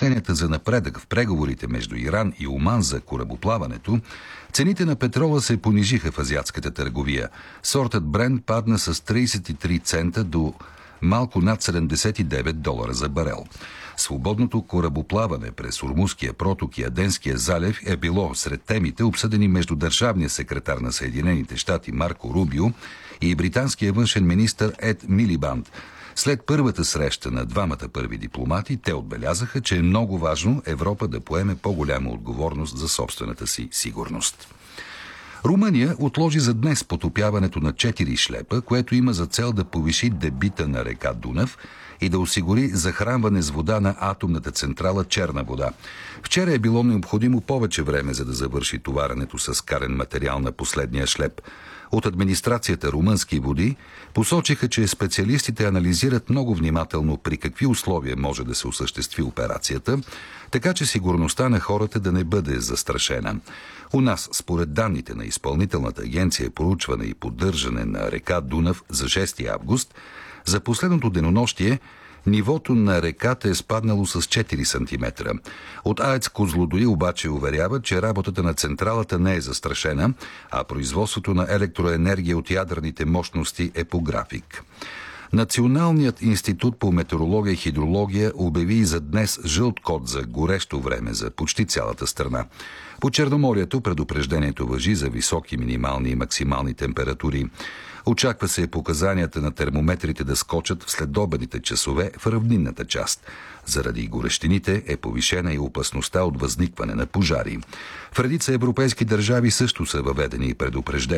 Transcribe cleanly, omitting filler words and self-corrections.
съобщенията за напредък в преговорите между Иран и Оман за корабоплаването, цените на петрола се понижиха в азиатската търговия. Сортът Брент падна с 33 цента до малко над $79 за барел. Свободното корабоплаване през Ормузския проток и Аденския залив е било сред темите, обсъдени между държавния секретар на Съединените щати Марко Рубио и британския външен министър Ед Милибанд. След първата среща на двамата първи дипломати, те отбелязаха, че е много важно Европа да поеме по-голяма отговорност за собствената си сигурност. Румъния отложи за днес потопяването на 4 шлепа, което има за цел да повиши дебита на река Дунав и да осигури захранване с вода на атомната централа Черна вода. Вчера е било необходимо повече време, за да завърши товаренето с карен материал на последния шлеп. От администрацията Румънски води посочиха, че специалистите анализират много внимателно при какви условия може да се осъществи операцията, така че сигурността на хората да не бъде застрашена. У нас, според данните на Изпълнителната агенция проучване и поддържане на река Дунав за 6 август, за последното денонощие нивото на реката е спаднало с 4 см. От АЕЦ Козлодуй обаче уверяват, че работата на централата не е застрашена, а производството на електроенергия от ядрените мощности е по график. Националният институт по метеорология и хидрология обяви и за днес жълт код за горещо време за почти цялата страна. По Черноморието предупреждението важи за високи минимални и максимални температури. Очаква се показанията на термометрите да скочат в следобедните часове в равнинната част. Заради горещините е повишена и опасността от възникване на пожари. В редица европейски държави също са въведени предупреждения